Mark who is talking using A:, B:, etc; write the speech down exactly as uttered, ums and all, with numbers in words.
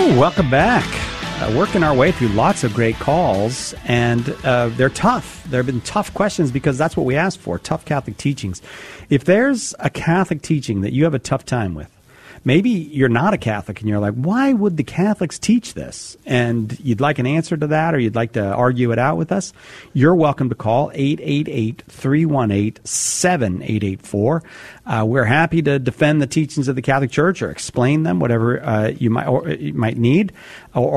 A: Welcome back. Uh, working our way through lots of great calls, and uh, they're tough. There have been tough questions because that's what we asked for, tough Catholic teachings. If there's a Catholic teaching that you have a tough time with, maybe you're not a Catholic and you're like, why would the Catholics teach this? And you'd like an answer to that, or you'd like to argue it out with us, you're welcome to call eight eight eight, three one eight, seven eight eight four. Uh, we're happy to defend the teachings of the Catholic Church or explain them, whatever uh, you might or you might need. Or